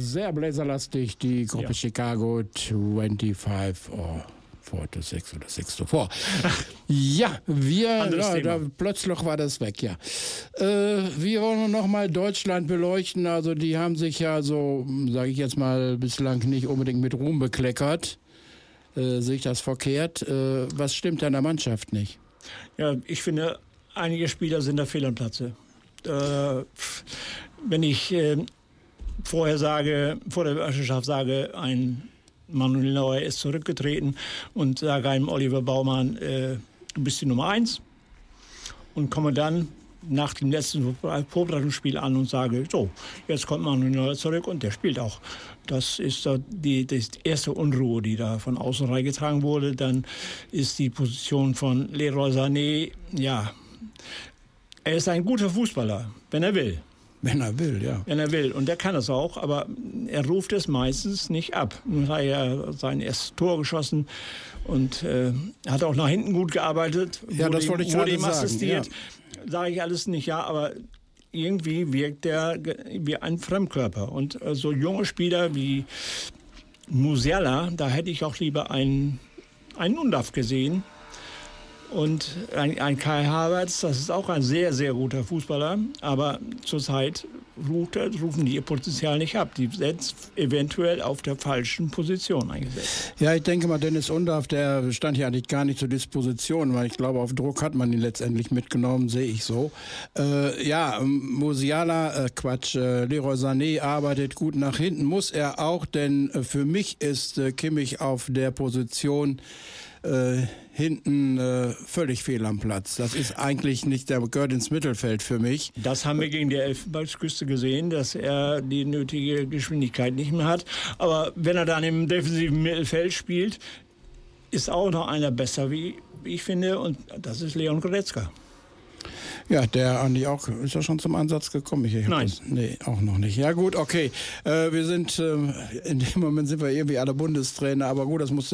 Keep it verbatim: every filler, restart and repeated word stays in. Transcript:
sehr bläserlastig, die Gruppe Ja. Chicago fünfundzwanzig or four to six oder six to four. Ja, wir, Anderes ja, da, Thema. plötzlich war das weg, ja. Äh, wir wollen noch mal Deutschland beleuchten. Also die haben sich ja so, sage ich jetzt mal, bislang nicht unbedingt mit Ruhm bekleckert. Äh, sehe ich das verkehrt? Äh, was stimmt an der Mannschaft nicht? Ja, ich finde, einige Spieler sind da fehl am Platze. Äh, wenn ich äh, vorher sage, vor der Meisterschaft sage, ein Manuel Neuer ist zurückgetreten und sage einem Oliver Baumann, äh, du bist die Nummer eins, und komme dann nach dem letzten Vorbereitungsspiel an und sage, so, jetzt kommt Manuel Neuer zurück und der spielt auch. Das ist da die, die erste Unruhe, die da von außen reingetragen wurde. Dann ist die Position von Leroy Sané, ja, er ist ein guter Fußballer, wenn er will. Wenn er will, ja. Wenn er will. Und er kann es auch, aber er ruft es meistens nicht ab. Nun hat er sein erstes Tor geschossen und äh, hat auch nach hinten gut gearbeitet. Ja, das wollte ich gerade ihm sagen, assistiert. ja. Sage ich alles nicht, ja, aber irgendwie wirkt er wie ein Fremdkörper. Und äh, so junge Spieler wie Musiala, da hätte ich auch lieber einen, einen Undaf gesehen. Und ein, ein Kai Havertz, das ist auch ein sehr, sehr guter Fußballer. Aber zurzeit ruft, rufen die ihr Potenzial nicht ab. Die sind eventuell auf der falschen Position eingesetzt. Ja, ich denke mal, Dennis Undorf, der stand ja eigentlich gar nicht zur Disposition, weil ich glaube, auf Druck hat man ihn letztendlich mitgenommen, sehe ich so. Äh, ja, Musiala, äh, Quatsch, äh, Leroy Sané arbeitet gut nach hinten, muss er auch, denn äh, für mich ist äh, Kimmich auf der Position Äh, hinten äh, völlig fehl am Platz. Das ist eigentlich nicht, der gehört ins Mittelfeld für mich. Das haben wir gegen die Elfenbeinküste gesehen, dass er die nötige Geschwindigkeit nicht mehr hat. Aber wenn er dann im defensiven Mittelfeld spielt, ist auch noch einer besser, wie ich finde, und das ist Leon Goretzka. Ja, der Andi auch, ist er schon zum Einsatz gekommen? Ich, ich Nein. Das, nee, auch noch nicht. Ja gut, okay. Äh, wir sind, äh, in dem Moment sind wir irgendwie alle Bundestrainer, aber gut, das muss